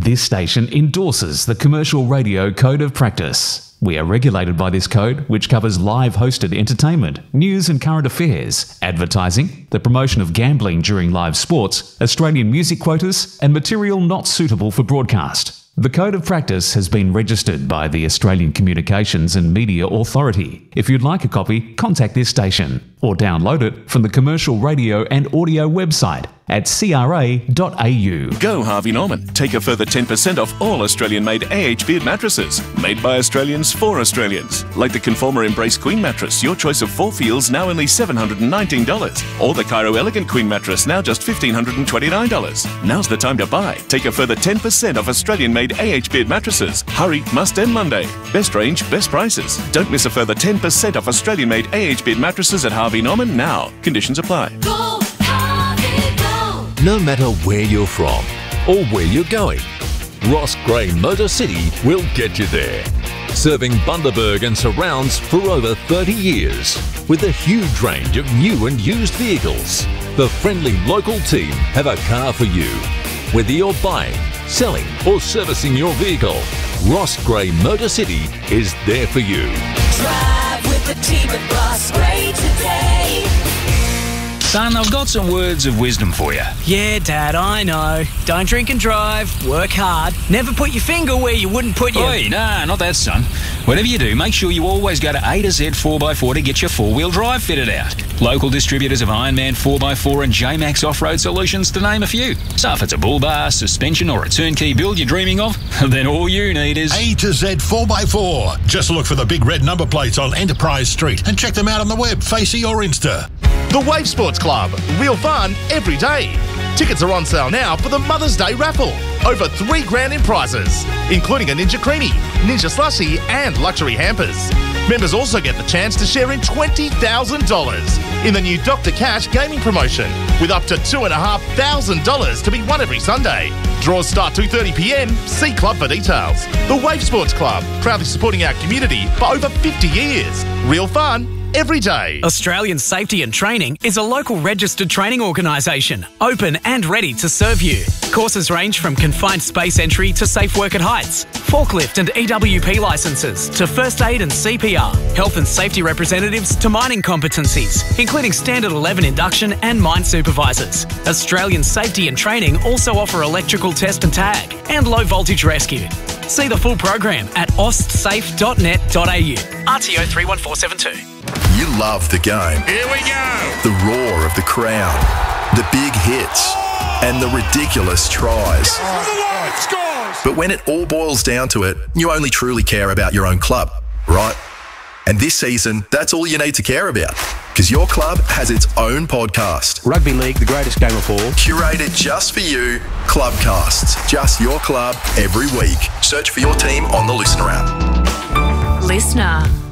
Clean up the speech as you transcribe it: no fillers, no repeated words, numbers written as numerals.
This station endorses the Commercial Radio Code of Practice. We are regulated by this code, which covers live hosted entertainment, news and current affairs, advertising, the promotion of gambling during live sports, Australian music quotas, and material not suitable for broadcast. The Code of Practice has been registered by the Australian Communications and Media Authority. If you'd like a copy, contact this station or download it from the Commercial Radio and Audio website at cra.au. Go Harvey Norman. Take a further 10% off all Australian-made AH Beard mattresses. Made by Australians for Australians. Like the Conformer Embrace Queen mattress, your choice of 4 feels now only $719. Or the Cairo Elegant Queen mattress, now just $1,529. Now's the time to buy. Take a further 10% off Australian-made AH Beard mattresses. Hurry, must end Monday. Best range, best prices. Don't miss a further 10% off Australian-made AH Beard mattresses at Harvey Norman now. Conditions apply. Go, Harvey, go! No matter where you're from or where you're going, Ross Gray Motor City will get you there. Serving Bundaberg and surrounds for over 30 years with a huge range of new and used vehicles. The friendly local team have a car for you. Whether you're buying, selling or servicing your vehicle, Ross Gray Motor City is there for you. Drive with the team at Ross Gray today. Son, I've got some words of wisdom for you. Yeah, Dad, I know. Don't drink and drive. Work hard. Never put your finger where you wouldn't put your... Oi, nah, not that, son. Whatever you do, make sure you always go to A to Z 4x4 to get your four-wheel drive fitted out. Local distributors of Ironman 4x4 and J-Max Off-Road Solutions, to name a few. So if it's a bull bar, suspension or a turnkey build you're dreaming of, then all you need is... A to Z 4x4. Just look for the big red number plates on Enterprise Street and check them out on the web, Facey or Insta. The Wave Sports Club. Real fun every day. Tickets are on sale now for the Mother's Day raffle. Over $3,000 in prizes, including a Ninja Creamy, Ninja Slushie and luxury hampers. Members also get the chance to share in $20,000 in the new Dr. Cash gaming promotion, with up to $2,500 to be won every Sunday. Draws start 2:30pm. See club for details. The Wave Sports Club, proudly supporting our community for over 50 years. Real fun every day. Australian Safety and Training is a local registered training organisation, open and ready to serve you. Courses range from confined space entry to safe work at heights, forklift and EWP licences to first aid and CPR, health and safety representatives to mining competencies, including Standard 11 induction and mine supervisors. Australian Safety and Training also offer electrical test and tag and low voltage rescue. See the full program at austsafe.net.au. RTO 31472. You love the game. Here we go. The roar of the crowd, the big hits, and the ridiculous tries. But when it all boils down to it, you only truly care about your own club, right? And this season, that's all you need to care about, because your club has its own podcast. Rugby League, the greatest game of all. Curated just for you, Clubcasts. Just your club every week. Search for your team on the Listener app. Listener.